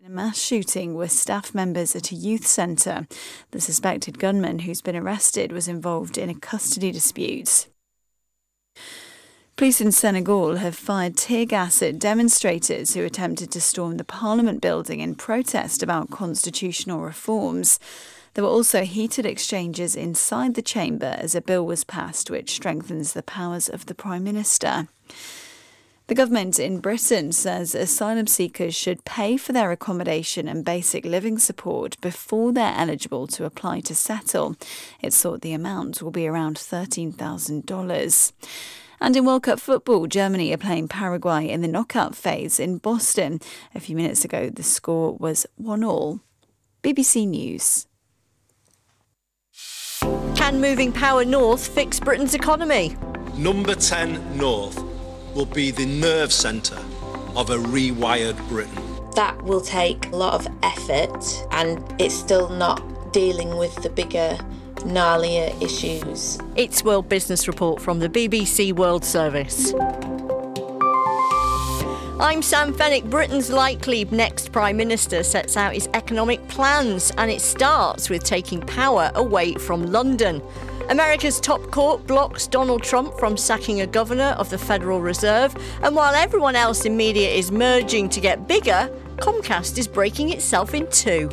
A mass shooting with staff members at a youth centre. The suspected gunman who's been arrested was involved in a custody dispute. Police in Senegal have fired tear gas at demonstrators who attempted to storm the Parliament building in protest about constitutional reforms. There were also heated exchanges inside the chamber as a bill was passed which strengthens the powers of the Prime Minister. The government in Britain says asylum seekers should pay for their accommodation and basic living support before they're eligible to apply to settle. It's thought the amount will be around $13,000. And in World Cup football, Germany are playing Paraguay in the knockout phase in Boston. A few minutes ago, the score was 1-1. BBC News. Can moving power north fix Britain's economy? Number 10 North will be the nerve centre of a rewired Britain. That will take a lot of effort, and it's still not dealing with the bigger, gnarlier issues. It's World Business Report from the BBC World Service. I'm Sam Fennick. Britain's likely next Prime Minister sets out his economic plans, and it starts with taking power away from London. America's top court blocks Donald Trump from sacking a governor of the Federal Reserve, and while everyone else in media is merging to get bigger, Comcast is breaking itself in two.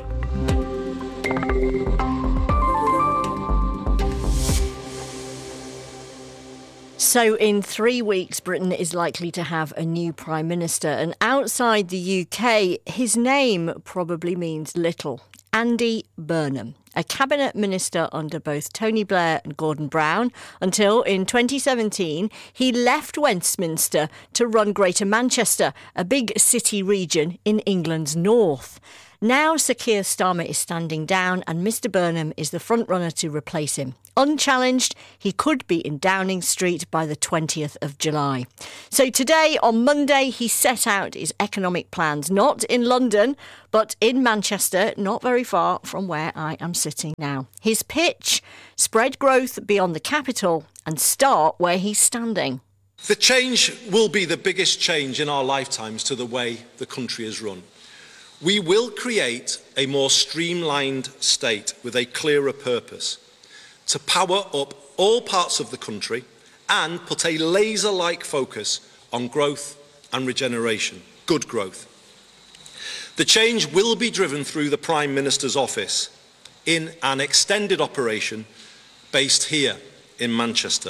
So in 3 weeks, Britain is likely to have a new Prime Minister, and outside the UK, his name probably means little. Andy Burnham, a cabinet minister under both Tony Blair and Gordon Brown, until in 2017 he left Westminster to run Greater Manchester, a big city region in England's north. Now Sir Keir Starmer is standing down and Mr Burnham is the front-runner to replace him. Unchallenged, he could be in Downing Street by the 20th of July. So today, on Monday, he set out his economic plans, not in London, but in Manchester, not very far from where I am sitting now. His pitch: spread growth beyond the capital and start where he's standing. The change will be the biggest change in our lifetimes to the way the country is run. We will create a more streamlined state with a clearer purpose, to power up all parts of the country and put a laser-like focus on growth and regeneration, good growth. The change will be driven through the Prime Minister's office in an extended operation based here in Manchester.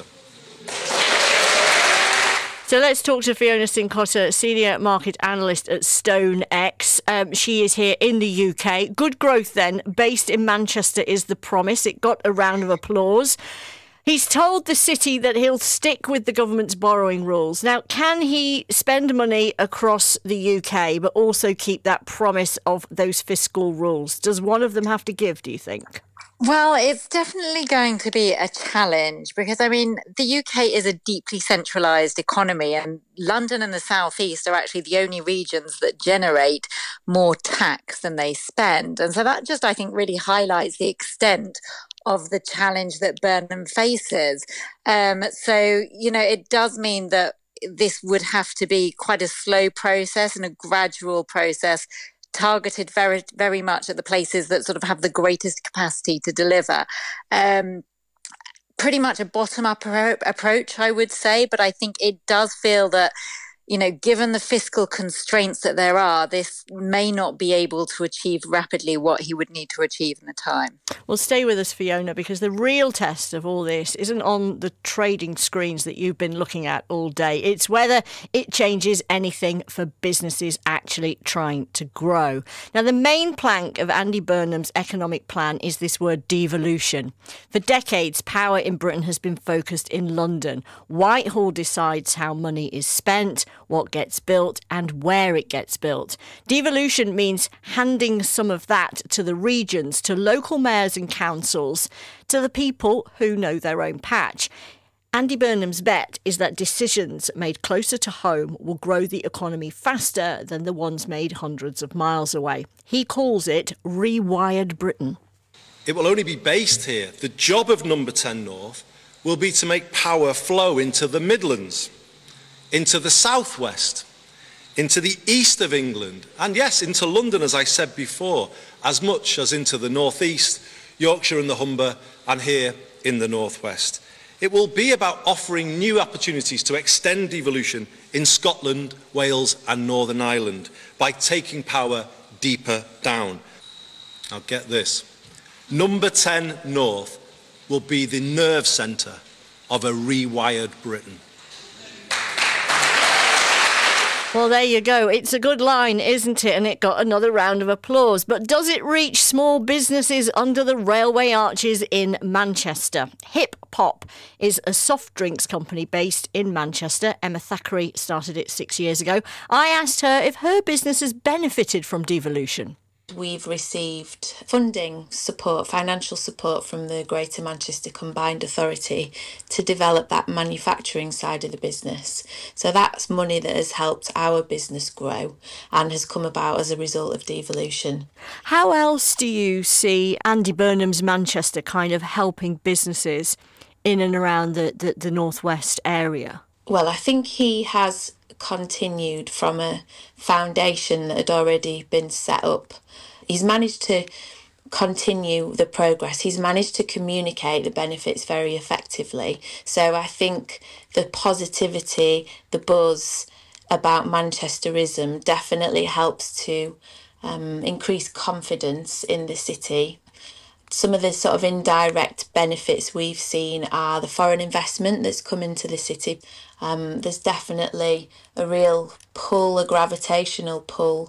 So let's talk to Fiona Cincotta, Senior Market Analyst at StoneX. She is here in the UK. Good growth then, based in Manchester, is the promise. It got a round of applause. He's told the city that he'll stick with the government's borrowing rules. Now, can he spend money across the UK but also keep that promise of those fiscal rules? Does one of them have to give, do you think? Well, it's definitely going to be a challenge because, I mean, the UK is a deeply centralised economy, and London and the South East are actually the only regions that generate more tax than they spend. And so that just, I think, really highlights the extent of the challenge that Burnham faces. So, you know, it does mean that this would have to be quite a slow process and a gradual process, targeted very, very much at the places that sort of have the greatest capacity to deliver. Pretty much a bottom-up approach, I would say, but I think it does feel that, you know, given the fiscal constraints that there are, this may not be able to achieve rapidly what he would need to achieve in the time. Well, stay with us, Fiona, because the real test of all this isn't on the trading screens that you've been looking at all day. It's whether it changes anything for businesses actually trying to grow. Now, the main plank of Andy Burnham's economic plan is this word devolution. For decades, power in Britain has been focused in London. Whitehall decides how money is spent, what gets built and where it gets built. Devolution means handing some of that to the regions, to local mayors and councils, to the people who know their own patch. Andy Burnham's bet is that decisions made closer to home will grow the economy faster than the ones made hundreds of miles away. He calls it rewired Britain. It will only be based here. The job of Number 10 North will be to make power flow into the Midlands, into the southwest, into the east of England, and yes, into London, as I said before, as much as into the northeast, Yorkshire and the Humber, and here in the northwest. It will be about offering new opportunities to extend devolution in Scotland, Wales and Northern Ireland by taking power deeper down. Now get this, Number 10 North will be the nerve centre of a rewired Britain. Well, there you go. It's a good line, isn't it? And it got another round of applause. But does it reach small businesses under the railway arches in Manchester? Hip Pop is a soft drinks company based in Manchester. Emma Thackeray started it 6 years ago. I asked her if her business has benefited from devolution. We've received funding support, financial support from the Greater Manchester Combined Authority to develop that manufacturing side of the business. So that's money that has helped our business grow and has come about as a result of devolution. How else do you see Andy Burnham's Manchester kind of helping businesses in and around the northwest area? Well, I think he has continued from a foundation that had already been set up. He's managed to continue the progress. He's managed to communicate the benefits very effectively. So I think the positivity, the buzz about Manchesterism definitely helps to increase confidence in the city. Some of the sort of indirect benefits we've seen are the foreign investment that's come into the city. There's definitely a real pull, a gravitational pull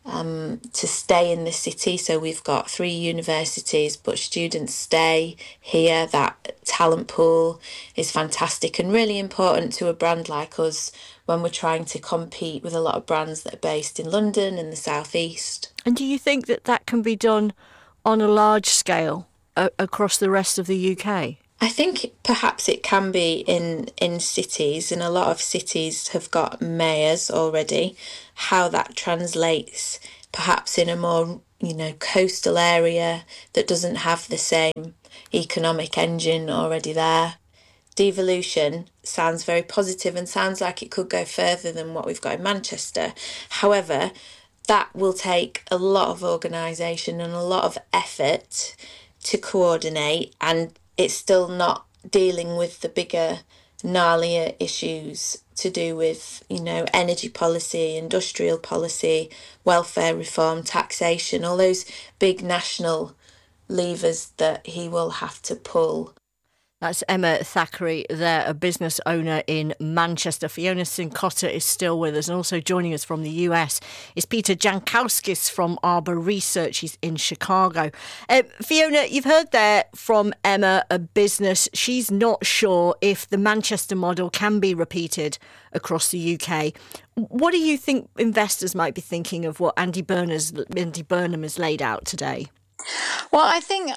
to stay in the city. So we've got 3 universities, but students stay here. That talent pool is fantastic and really important to a brand like us when we're trying to compete with a lot of brands that are based in London and the South East. And do you think that can be done on a large scale across the rest of the UK? I think perhaps it can be in cities, and a lot of cities have got mayors already. How that translates perhaps in a more, coastal area that doesn't have the same economic engine already there. Devolution sounds very positive and sounds like it could go further than what we've got in Manchester. However, that will take a lot of organisation and a lot of effort to coordinate, and it's still not dealing with the bigger, gnarlier issues to do with, energy policy, industrial policy, welfare reform, taxation, all those big national levers that he will have to pull. That's Emma Thackeray there, a business owner in Manchester. Fiona Cincotta is still with us, and also joining us from the US is Peter Jankowskis from Arbor Research. He's in Chicago. Fiona, you've heard there from Emma, a business. She's not sure if the Manchester model can be repeated across the UK. What do you think investors might be thinking of what Andy Burnham has laid out today? Well,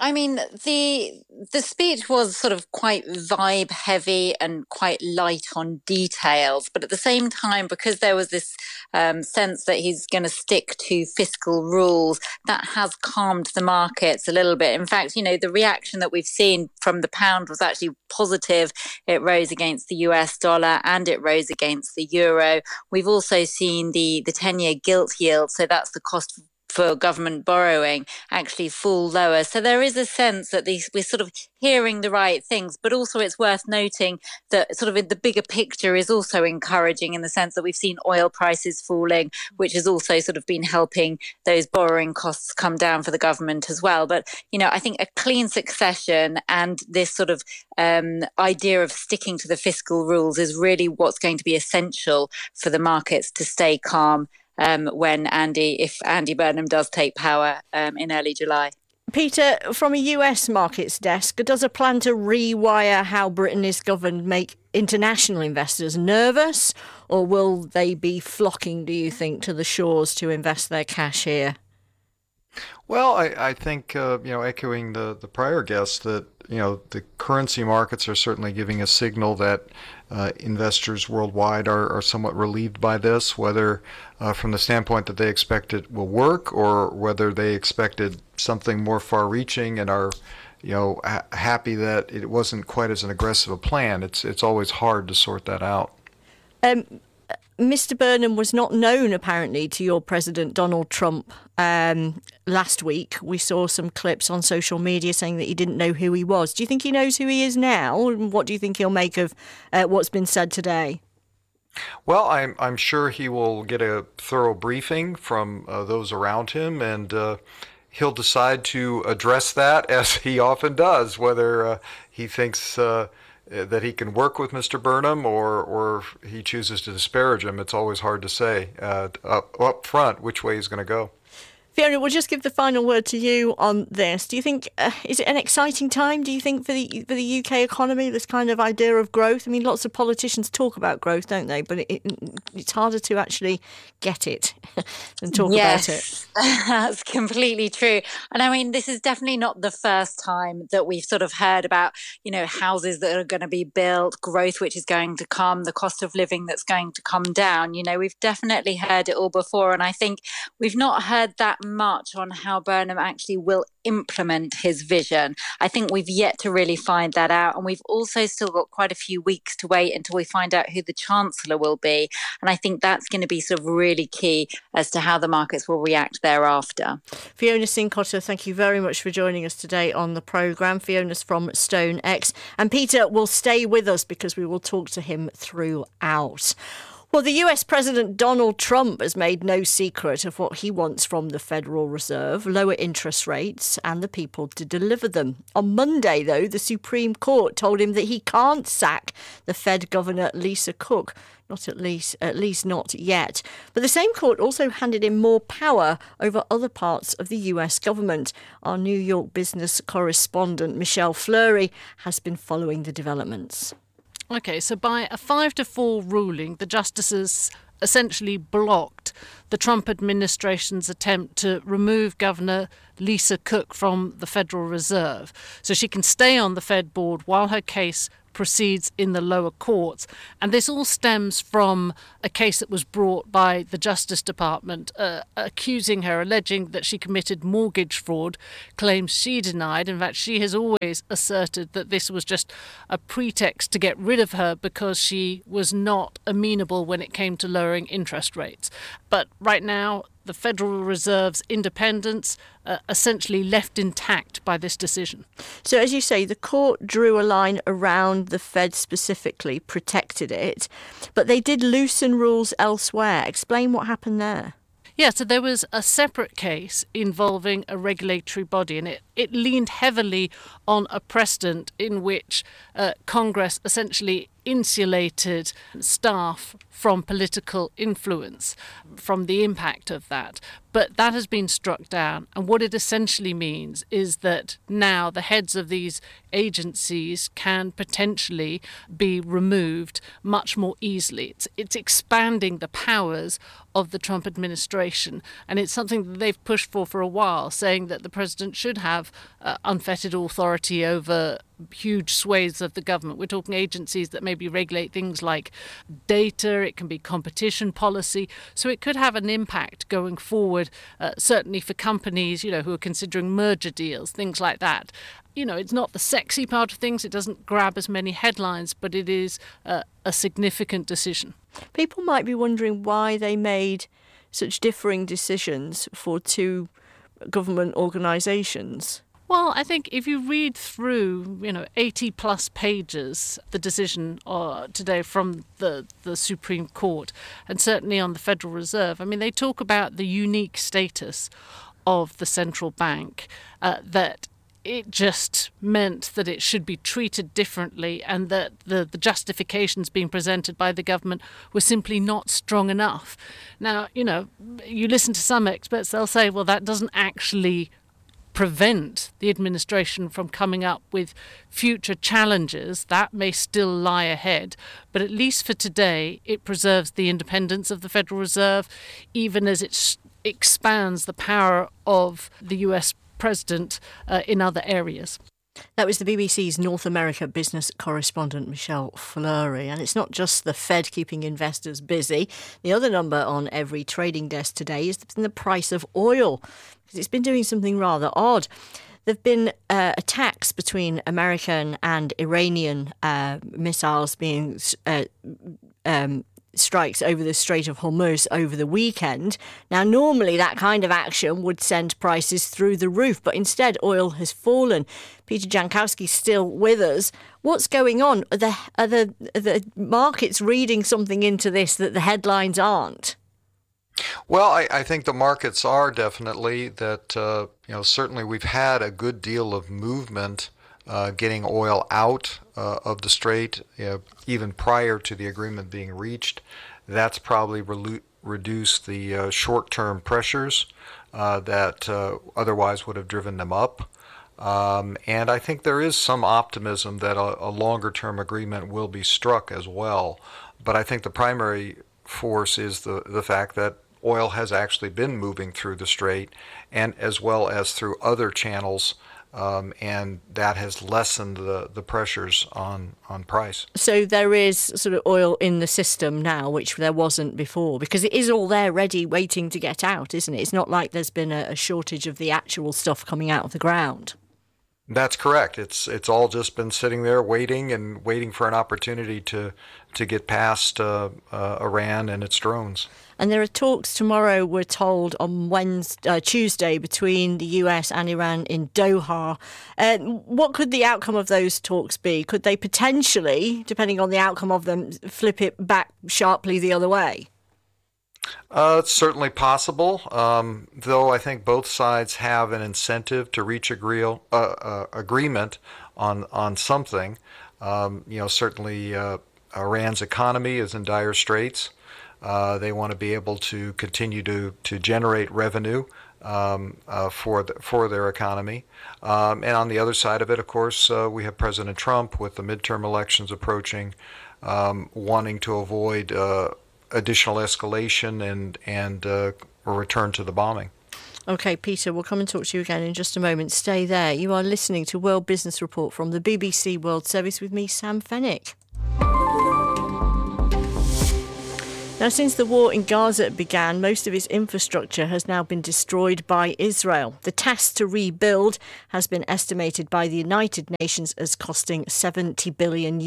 the speech was sort of quite vibe heavy and quite light on details. But at the same time, because there was this sense that he's going to stick to fiscal rules, that has calmed the markets a little bit. In fact, the reaction that we've seen from the pound was actually positive. It rose against the US dollar and it rose against the euro. We've also seen the 10-year gilt yield, so that's the cost for government borrowing, actually fall lower. So there is a sense that we're sort of hearing the right things, but also it's worth noting that sort of in the bigger picture is also encouraging in the sense that we've seen oil prices falling, which has also sort of been helping those borrowing costs come down for the government as well. But, I think a clean succession and this sort of idea of sticking to the fiscal rules is really what's going to be essential for the markets to stay calm if Andy Burnham does take power in early July. Peter, from a US markets desk, does a plan to rewire how Britain is governed make international investors nervous, or will they be flocking, do you think, to the shores to invest their cash here? Well, I think, echoing the prior guest, that, the currency markets are certainly giving a signal that investors worldwide are somewhat relieved by this, whether from the standpoint that they expect it will work or whether they expected something more far-reaching and are, happy that it wasn't quite as an aggressive a plan. It's always hard to sort that out. Mr. Burnham was not known, apparently, to your President Donald Trump. Last week, we saw some clips on social media saying that he didn't know who he was. Do you think he knows who he is now? And what do you think he'll make of what's been said today? Well, I'm sure he will get a thorough briefing from those around him, and he'll decide to address that, as he often does, whether he thinks that he can work with Mr. Burnham or he chooses to disparage him. It's always hard to say up front which way he's going to go. Fiona, we'll just give the final word to you on this. Do you think, is it an exciting time, do you think, for the UK economy, this kind of idea of growth? I mean, lots of politicians talk about growth, don't they? But it's harder to actually get it than talk about it. That's completely true. And I mean, this is definitely not the first time that we've sort of heard about, houses that are going to be built, growth which is going to come, the cost of living that's going to come down. We've definitely heard it all before. And I think we've not heard that much on how Burnham actually will implement his vision. I think we've yet to really find that out. And we've also still got quite a few weeks to wait until we find out who the Chancellor will be. And I think that's going to be sort of really key as to how the markets will react thereafter. Fiona Cincotta, thank you very much for joining us today on the programme. Fiona's from StoneX. And Peter will stay with us because we will talk to him throughout. Well, the US President Donald Trump has made no secret of what he wants from the Federal Reserve, lower interest rates and the people to deliver them. On Monday, though, the Supreme Court told him that he can't sack the Fed Governor Lisa Cook, at least not yet. But the same court also handed him more power over other parts of the US government. Our New York business correspondent, Michelle Fleury, has been following the developments. OK, so by a 5-4 ruling, the justices essentially blocked the Trump administration's attempt to remove Governor Lisa Cook from the Federal Reserve. So she can stay on the Fed board while her case proceeds in the lower courts. And this all stems from a case that was brought by the Justice Department accusing her, alleging that she committed mortgage fraud, claims she denied. In fact, she has always asserted that this was just a pretext to get rid of her because she was not amenable when it came to lowering interest rates. But right now, the Federal Reserve's independence essentially left intact by this decision. So, as you say, the court drew a line around the Fed specifically, protected it, but they did loosen rules elsewhere. Explain what happened there. Yeah, so there was a separate case involving a regulatory body, and it leaned heavily on a precedent in which Congress essentially insulated staff from political influence, from the impact of that. But that has been struck down. And what it essentially means is that now the heads of these agencies can potentially be removed much more easily. It's expanding the powers of the Trump administration. And it's something that they've pushed for a while, saying that the president should have unfettered authority over huge swathes of the government. We're talking agencies that maybe regulate things like data, it can be competition policy. So it could have an impact going forward, certainly for companies, who are considering merger deals, things like that. It's not the sexy part of things. It doesn't grab as many headlines, but it is a significant decision. People might be wondering why they made such differing decisions for two government organisations. Well, I think if you read through, 80 plus pages, the decision today from the Supreme Court, and certainly on the Federal Reserve, they talk about the unique status of the central bank, that it just meant that it should be treated differently, and that the justifications being presented by the government were simply not strong enough. Now, you listen to some experts, they'll say, well, that doesn't actually prevent the administration from coming up with future challenges. That may still lie ahead, but at least for today, it preserves the independence of the Federal Reserve, even as it expands the power of the US president in other areas. That was the BBC's North America business correspondent, Michelle Fleury. And it's not just the Fed keeping investors busy. The other number on every trading desk today is the price of oil, because it's been doing something rather odd. There have been attacks between American and Iranian missiles being strikes over the Strait of Hormuz over the weekend. Now, normally that kind of action would send prices through the roof, but instead oil has fallen. Peter Jankowski's still with us. What's going on? Are the markets reading something into this that the headlines aren't? Well, I think the markets are definitely that, certainly we've had a good deal of movement getting oil out of the strait, even prior to the agreement being reached. That's probably reduced the short-term pressures that otherwise would have driven them up. And I think there is some optimism that a longer-term agreement will be struck as well. But I think the primary force is the fact that oil has actually been moving through the strait, and as well as through other channels, and that has lessened the pressures on price. So there is sort of oil in the system now, which there wasn't before, because it is all there ready, waiting to get out, isn't it? It's not like there's been a shortage of the actual stuff coming out of the ground. That's correct. It's all just been sitting there waiting for an opportunity to get past Iran and its drones. And there are talks tomorrow, we're told, on Tuesday between the US and Iran in Doha. What could the outcome of those talks be? Could they potentially, depending on the outcome of them, flip it back sharply the other way? It's certainly possible, though I think both sides have an incentive to reach agreement on something. Certainly Iran's economy is in dire straits. They want to be able to continue to generate revenue for their economy. And on the other side of it, of course, we have President Trump with the midterm elections approaching, wanting to avoid additional escalation and a return to the bombing. OK, Peter, we'll come and talk to you again in just a moment. Stay there. You are listening to World Business Report from the BBC World Service with me, Sam Fennick. Now, since the war in Gaza began, most of its infrastructure has now been destroyed by Israel. The task to rebuild has been estimated by the United Nations as costing $70 billion.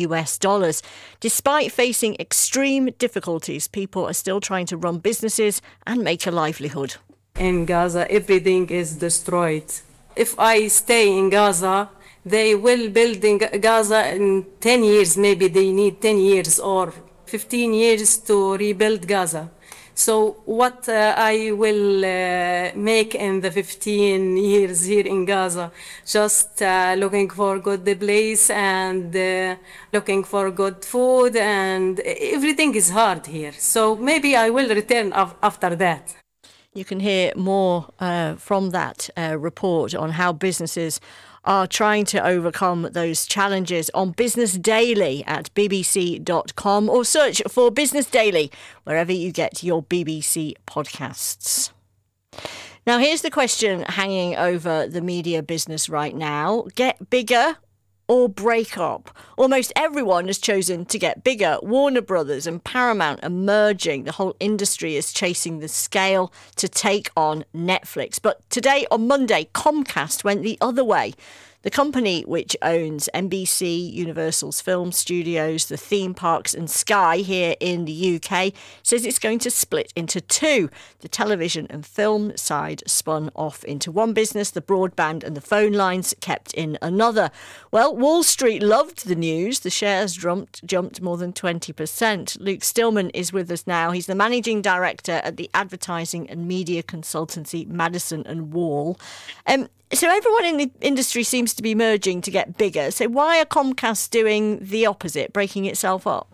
Despite facing extreme difficulties, people are still trying to run businesses and make a livelihood. In Gaza, everything is destroyed. If I stay in Gaza, they will build in Gaza in 10 years. Maybe they need 10 years or 15 years to rebuild Gaza. So what I will make in the 15 years here in Gaza, just looking for good place and looking for good food, and everything is hard here. So maybe I will return after that. You can hear more from that report on how businesses are trying to overcome those challenges on Business Daily at bbc.com, or search for Business Daily wherever you get your BBC podcasts. Now, here's the question hanging over the media business right now. Get bigger or break up? Almost everyone has chosen to get bigger. Warner Brothers and Paramount are merging. The whole industry is chasing the scale to take on Netflix. But today, on Monday, Comcast went the other way. The company, which owns NBC, Universal's film studios, the theme parks and Sky here in the UK, says it's going to split into two. The television and film side spun off into one business, the broadband and the phone lines kept in another. Well, Wall Street loved the news. The shares jumped more than 20%. Luke Stillman is with us now. He's the managing director at the advertising and media consultancy Madison and Wall. So everyone in the industry seems to be merging to get bigger. So why are Comcast doing the opposite, breaking itself up?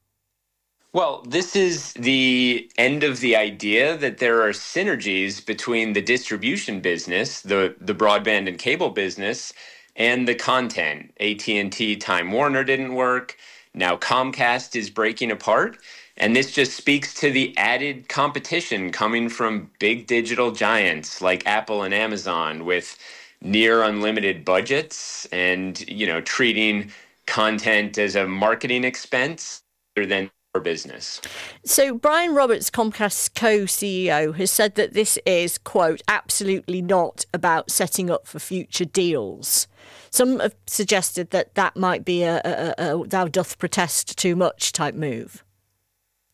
Well, this is the end of the idea that there are synergies between the distribution business, the broadband and cable business, and the content. AT&T Time Warner didn't work. Now Comcast is breaking apart. And this just speaks to the added competition coming from big digital giants like Apple and Amazon with near unlimited budgets and, treating content as a marketing expense rather than for business. So Brian Roberts, Comcast's co-CEO, has said that this is, quote, absolutely not about setting up for future deals. Some have suggested that might be a thou doth protest too much type move.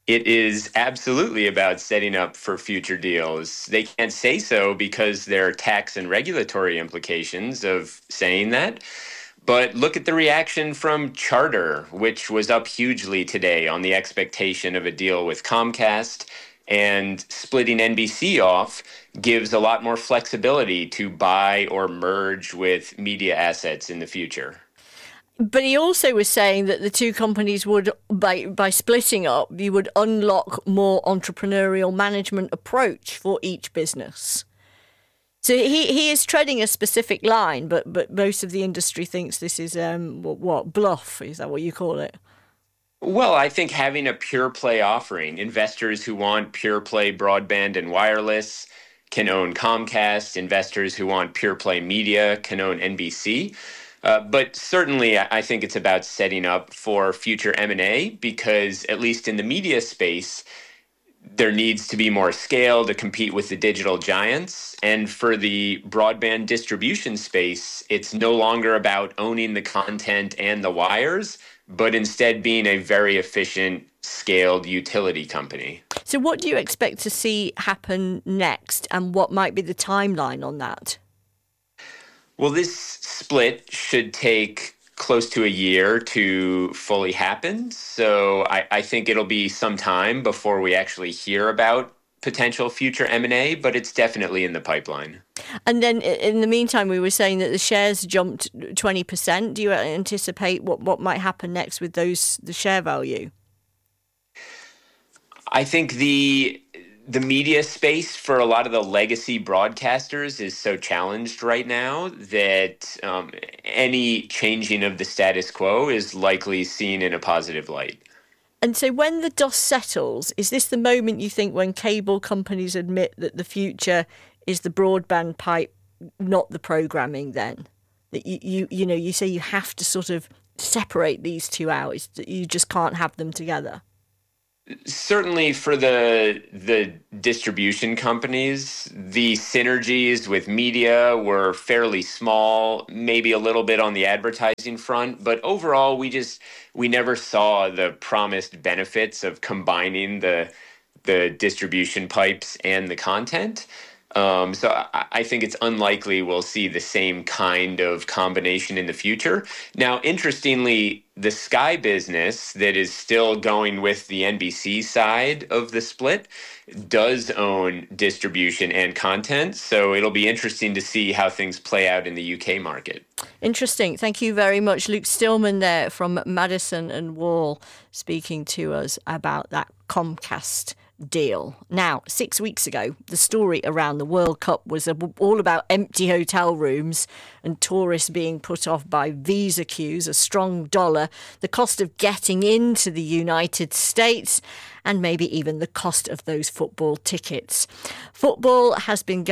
It is absolutely about setting up for future deals. They can't say so because there are tax and regulatory implications of saying that. But look at the reaction from Charter, which was up hugely today on the expectation of a deal with Comcast. And splitting NBC off gives a lot more flexibility to buy or merge with media assets in the future. But he also was saying that the two companies would, by splitting up, you would unlock more entrepreneurial management approach for each business. So he is treading a specific line, but most of the industry thinks this is what bluff, is that what you call it? Well, I think having a pure play offering, investors who want pure play broadband and wireless can own Comcast, investors who want pure play media can own NBC. But certainly, I think it's about setting up for future M&A because, at least in the media space, there needs to be more scale to compete with the digital giants. And for the broadband distribution space, it's no longer about owning the content and the wires, but instead being a very efficient, scaled utility company. So what do you expect to see happen next, and what might be the timeline on that? Well, this split should take close to a year to fully happen. So I think it'll be some time before we actually hear about potential future M&A, but it's definitely in the pipeline. And then in the meantime, we were saying that the shares jumped 20%. Do you anticipate what might happen next with the share value? I think the media space for a lot of the legacy broadcasters is so challenged right now that any changing of the status quo is likely seen in a positive light. And so when the dust settles, is this the moment you think when cable companies admit that the future is the broadband pipe, not the programming then? That you say you have to sort of separate these two out, that you just can't have them together? Certainly for the distribution companies, the synergies with media were fairly small, maybe a little bit on the advertising front, but overall we never saw the promised benefits of combining the distribution pipes and the content. So I think it's unlikely we'll see the same kind of combination in the future. Now, interestingly, the Sky business that is still going with the NBC side of the split does own distribution and content. So it'll be interesting to see how things play out in the UK market. Interesting. Thank you very much. Luke Stillman there from Madison and Wall speaking to us about that Comcast deal. Now, 6 weeks ago, the story around the World Cup was all about empty hotel rooms and tourists being put off by visa queues, a strong dollar, the cost of getting into the United States, and maybe even the cost of those football tickets. Football's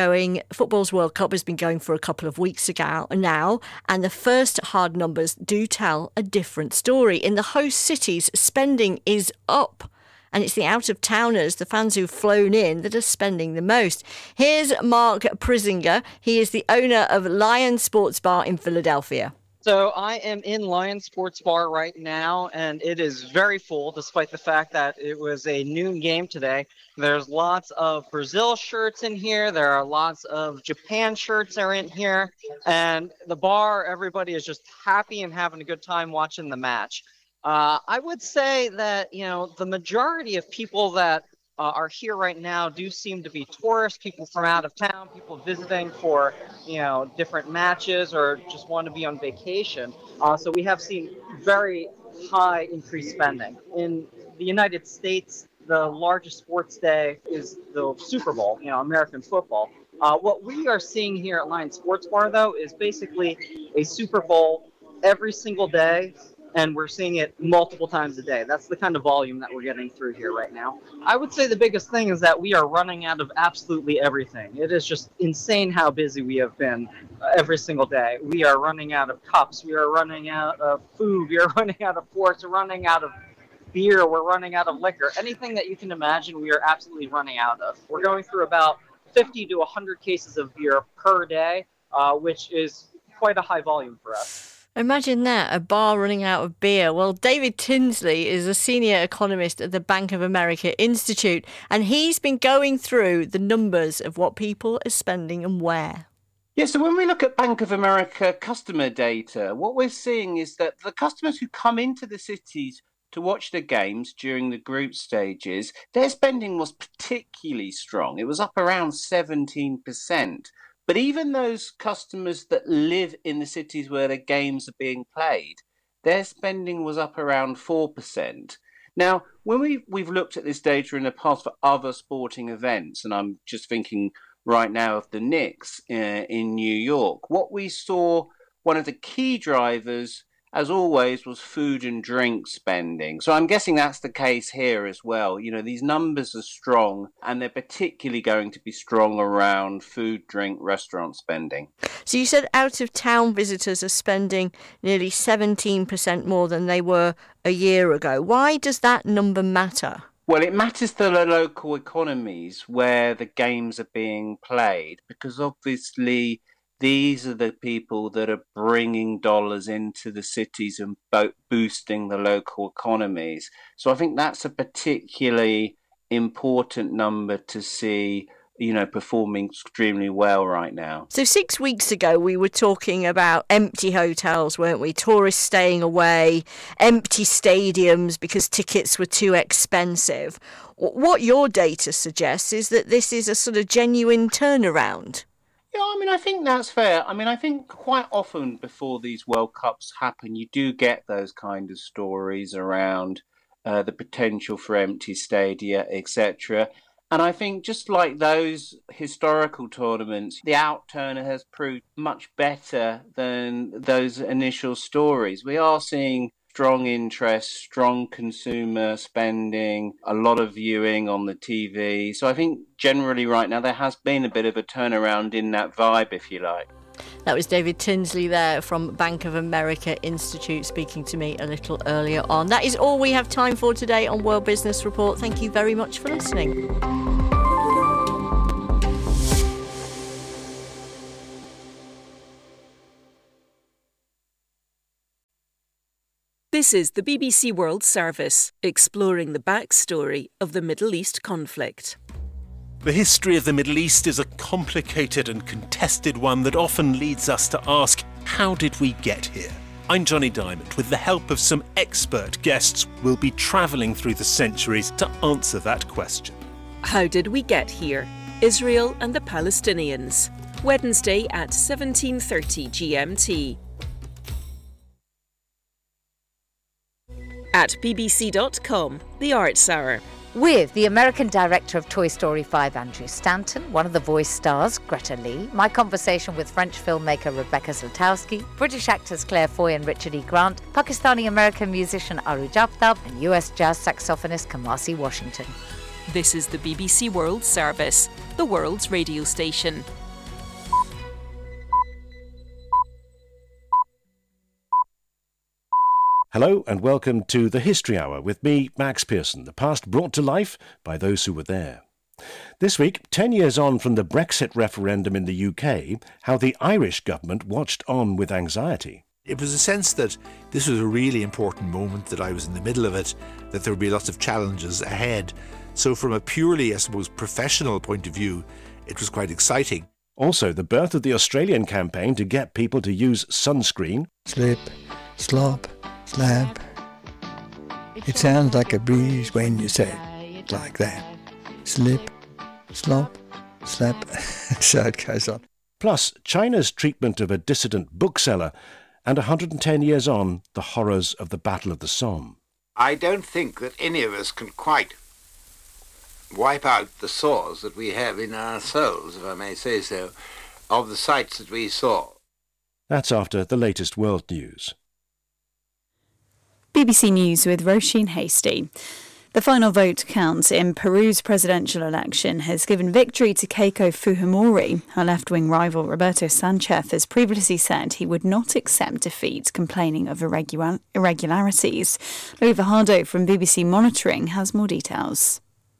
World Cup has been going for a couple of weeks ago now, and the first hard numbers do tell a different story. In the host cities, spending is up. And it's the out-of-towners, the fans who've flown in, that are spending the most. Here's Mark Prisinger. He is the owner of Lion Sports Bar in Philadelphia. So I am in Lion Sports Bar right now, and it is very full, despite the fact that it was a noon game today. There's lots of Brazil shirts in here. There are lots of Japan shirts are in here. And the bar, everybody is just happy and having a good time watching the match. I would say that, the majority of people that are here right now do seem to be tourists, people from out of town, people visiting for, different matches or just want to be on vacation. So we have seen very high increased spending. In the United States, the largest sports day is the Super Bowl, American football. What we are seeing here at Lion Sports Bar, though, is basically a Super Bowl every single day. And we're seeing it multiple times a day. That's the kind of volume that we're getting through here right now. I would say the biggest thing is that we are running out of absolutely everything. It is just insane how busy we have been every single day. We are running out of cups. We are running out of food. We are running out of forks. We're running out of beer. We're running out of liquor. Anything that you can imagine, we are absolutely running out of. We're going through about 50 to 100 cases of beer per day, which is quite a high volume for us. Imagine that, a bar running out of beer. Well, David Tinsley is a senior economist at the Bank of America Institute, and he's been going through the numbers of what people are spending and where. Yeah, so when we look at Bank of America customer data, what we're seeing is that the customers who come into the cities to watch the games during the group stages, their spending was particularly strong. It was up around 17%. But even those customers that live in the cities where the games are being played, their spending was up around 4%. Now, when we've looked at this data in the past for other sporting events, and I'm just thinking right now of the Knicks in New York, what we saw, one of the key drivers, as always, was food and drink spending. So I'm guessing that's the case here as well. You know, these numbers are strong, and they're particularly going to be strong around food, drink, restaurant spending. So you said out-of-town visitors are spending nearly 17% more than they were a year ago. Why does that number matter? Well, it matters to the local economies where the games are being played, because obviously these are the people that are bringing dollars into the cities and boosting the local economies. So I think that's a particularly important number to see, you know, performing extremely well right now. So 6 weeks ago, we were talking about empty hotels, weren't we? Tourists staying away, empty stadiums because tickets were too expensive. What your data suggests is that this is a sort of genuine turnaround. Yeah, I mean, I think that's fair. I mean, I think quite often before these World Cups happen, you do get those kind of stories around the potential for empty stadia, etc. And I think just like those historical tournaments, the outturn has proved much better than those initial stories. We are seeing strong interest, strong consumer spending, a lot of viewing on the TV. So I think generally right now there has been a bit of a turnaround in that vibe, if you like. That was David Tinsley there from Bank of America Institute speaking to me a little earlier on. That is all we have time for today on World Business Report. Thank you very much for listening. This is the BBC World Service, exploring the backstory of the Middle East conflict. The history of the Middle East is a complicated and contested one that often leads us to ask, how did we get here? I'm Johnny Diamond. With the help of some expert guests, we'll be travelling through the centuries to answer that question. How did we get here? Israel and the Palestinians. Wednesday at 17:30 GMT. At bbc.com, The Arts Hour. With the American director of Toy Story 5, Andrew Stanton, one of the voice stars, Greta Lee, my conversation with French filmmaker Rebecca Zlotowski, British actors Claire Foy and Richard E. Grant, Pakistani-American musician Aruj Aftab, and US jazz saxophonist Kamasi Washington. This is the BBC World Service, the world's radio station. Hello and welcome to The History Hour with me, Max Pearson, the past brought to life by those who were there. This week, 10 years on from the Brexit referendum in the UK, how the Irish government watched on with anxiety. It was a sense that this was a really important moment, that I was in the middle of it, that there would be lots of challenges ahead. So from a purely, I suppose, professional point of view, it was quite exciting. Also, the birth of the Australian campaign to get people to use sunscreen. Slip, slop, slap. It sounds like a breeze when you say it like that. Slip, slop, slap. So it goes on. Plus, China's treatment of a dissident bookseller, and 110 years on, the horrors of the Battle of the Somme. I don't think that any of us can quite wipe out the sores that we have in our souls, if I may say so, of the sights that we saw. That's after the latest world news. BBC News with Roisin Hasty. The final vote count in Peru's presidential election has given victory to Keiko Fujimori. Her left-wing rival Roberto Sanchez has previously said he would not accept defeat, complaining of irregularities. Louis Fajardo from BBC Monitoring has more details.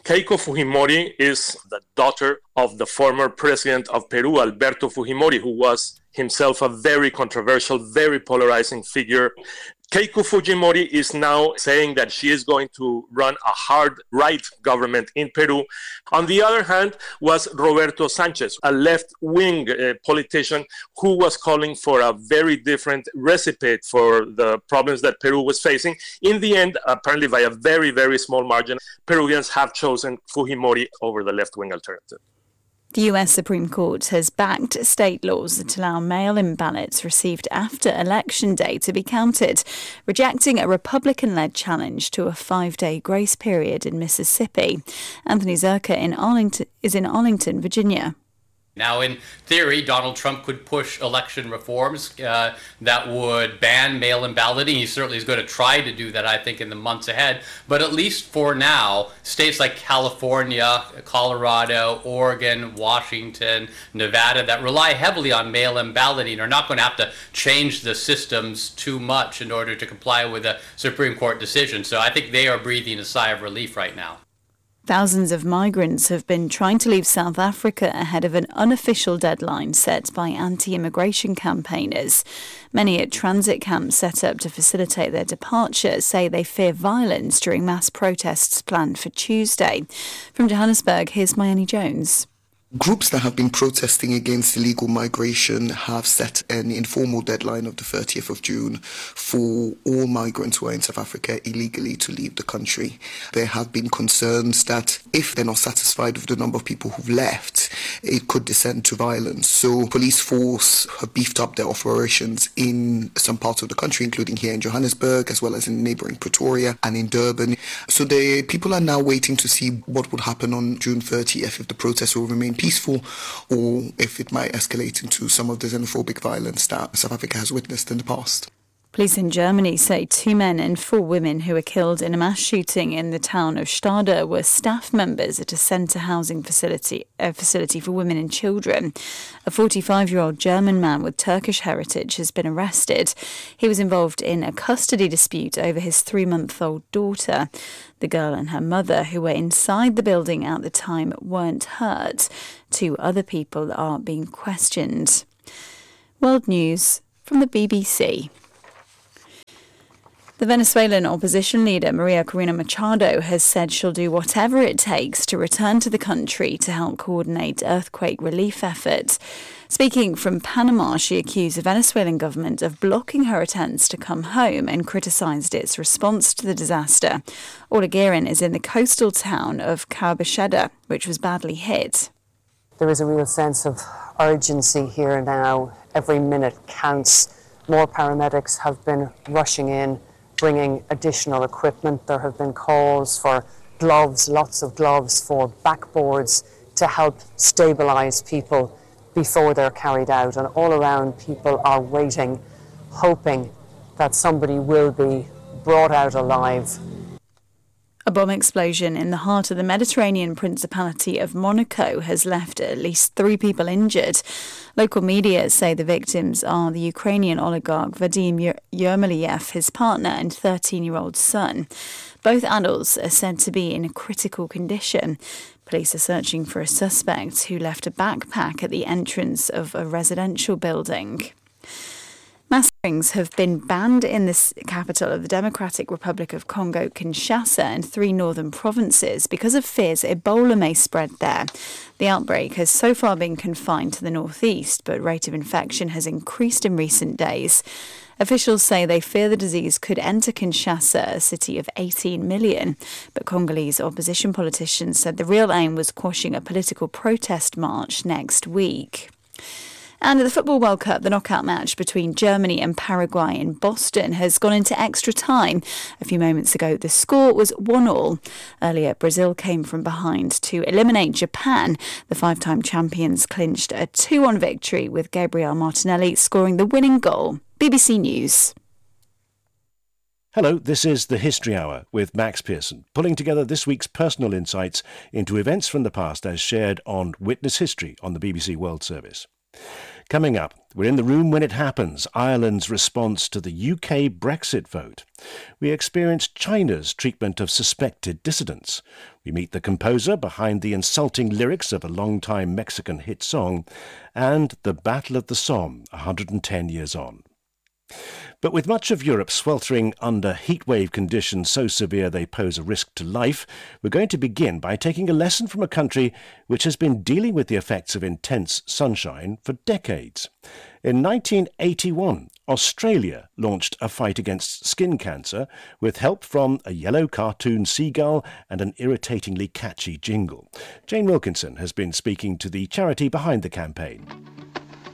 Keiko Fujimori is the daughter of the former president of Peru, Alberto Fujimori, who was himself a very controversial, very polarizing figure. Keiko Fujimori is now saying that she is going to run a hard right government in Peru. On the other hand, was Roberto Sanchez, a left-wing politician who was calling for a very different recipe for the problems that Peru was facing. In the end, apparently by a very, very small margin, Peruvians have chosen Fujimori over the left-wing alternative. The US Supreme Court has backed state laws that allow mail-in ballots received after Election Day to be counted, rejecting a Republican-led challenge to a 5-day grace period in Mississippi. Anthony Zerka is in Arlington, Virginia. Now, in theory, Donald Trump could push election reforms that would ban mail-in balloting. He certainly is going to try to do that, I think, in the months ahead. But at least for now, states like California, Colorado, Oregon, Washington, Nevada that rely heavily on mail-in balloting are not going to have to change the systems too much in order to comply with a Supreme Court decision. So I think they are breathing a sigh of relief right now. Thousands of migrants have been trying to leave South Africa ahead of an unofficial deadline set by anti-immigration campaigners. Many at transit camps set up to facilitate their departure say they fear violence during mass protests planned for Tuesday. From Johannesburg, here's Mayani Jones. Groups that have been protesting against illegal migration have set an informal deadline of the 30th of June for all migrants who are in South Africa illegally to leave the country. There have been concerns that if they're not satisfied with the number of people who've left, it could descend to violence. So police force have beefed up their operations in some parts of the country, including here in Johannesburg, as well as in neighbouring Pretoria and in Durban. So the people are now waiting to see what would happen on June 30th, if the protests will remain peaceful or if it might escalate into some of the xenophobic violence that South Africa has witnessed in the past. Police in Germany say 2 men and 4 women who were killed in a mass shooting in the town of Stade were staff members at a centre housing facility for women and children. A 45-year-old German man with Turkish heritage has been arrested. He was involved in a custody dispute over his 3-month-old daughter. The girl and her mother, who were inside the building at the time, weren't hurt. 2 other people are being questioned. World News from the BBC. The Venezuelan opposition leader, Maria Corina Machado, has said she'll do whatever it takes to return to the country to help coordinate earthquake relief efforts. Speaking from Panama, she accused the Venezuelan government of blocking her attempts to come home and criticised its response to the disaster. Orla Guerin is in the coastal town of Carbacheda, which was badly hit. There is a real sense of urgency here now. Every minute counts. More paramedics have been rushing in, bringing additional equipment. There have been calls for gloves, lots of gloves, for backboards to help stabilise people before they're carried out. And all around, people are waiting, hoping that somebody will be brought out alive. A bomb explosion in the heart of the Mediterranean Principality of Monaco has left at least 3 people injured. Local media say the victims are the Ukrainian oligarch Vadim Yermoliev, his partner and 13-year-old son. Both adults are said to be in a critical condition. Police are searching for a suspect who left a backpack at the entrance of a residential building. Mass gatherings have been banned in the capital of the Democratic Republic of Congo, Kinshasa, and 3 northern provinces because of fears Ebola may spread there. The outbreak has so far been confined to the northeast, but rate of infection has increased in recent days. Officials say they fear the disease could enter Kinshasa, a city of 18 million. But Congolese opposition politicians said the real aim was quashing a political protest march next week. And at the Football World Cup, the knockout match between Germany and Paraguay in Boston has gone into extra time. A few moments ago, the score was 1-1. Earlier, Brazil came from behind to eliminate Japan. The 5-time champions clinched a 2-1 victory with Gabriel Martinelli scoring the winning goal. BBC News. Hello, this is the History Hour with Max Pearson, pulling together this week's personal insights into events from the past as shared on Witness History on the BBC World Service. Coming up, we're in the room when it happens, Ireland's response to the UK Brexit vote. We experience China's treatment of suspected dissidents. We meet the composer behind the insulting lyrics of a long-time Mexican hit song, and the Battle of the Somme, 110 years on. But with much of Europe sweltering under heatwave conditions so severe they pose a risk to life, we're going to begin by taking a lesson from a country which has been dealing with the effects of intense sunshine for decades. In 1981, Australia launched a fight against skin cancer with help from a yellow cartoon seagull and an irritatingly catchy jingle. Jane Wilkinson has been speaking to the charity behind the campaign.